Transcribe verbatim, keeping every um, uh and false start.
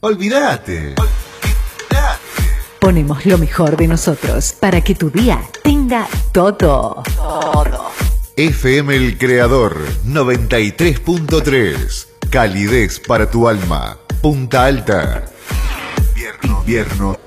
Olvídate. Ponemos lo mejor de nosotros para que tu día tenga todo. Todo. F M El Creador noventa y tres punto tres. Calidez para tu alma. Punta Alta. Invierno. Invierno